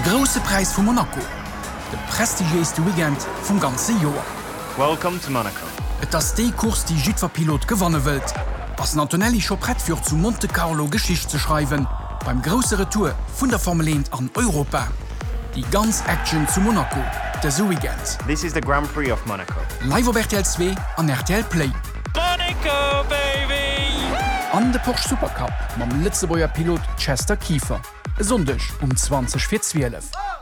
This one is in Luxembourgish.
grosse Preis vu Monaco. De prestigieeste Weekend vum ganze Joer. Welcome to Monaco. Et ass déi Kurs die Jitwerpilot gewanne wëlt. Ass Antonelli Choprett fir zu Monte Carlo Geschicht ze schreiben, beim grosse Retour vun der Formel 1 an Europa. Die ganz Action zu Monaco, de Weekend. This is the Grand Prix of Monaco. Live op RTL 2 an RTL Play. Monaco, baby! An de Porsche Supercup mam Litzebauer Pilot Chester Kiefer. Sondech 20:12.